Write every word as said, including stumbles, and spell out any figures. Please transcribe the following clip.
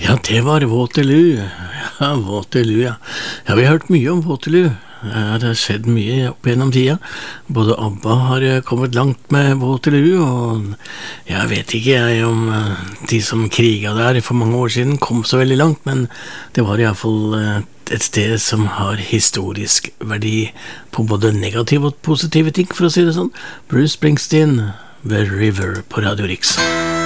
Ja, det var Waterloo. Ja, Waterloo, ja. Ja, vi har hørt mye om Waterloo. Ja, det har skjedd mye opp gjennom tida. Både ABBA har kommet langt med Waterloo, og jeg vet ikke jeg om de som kriget der for mange år siden kom så veldig langt, men det var i hvert fall et sted som har historisk verdi på både negative og positive ting, for å si det sånn. Bruce Springsteen, The River på Radio Riks.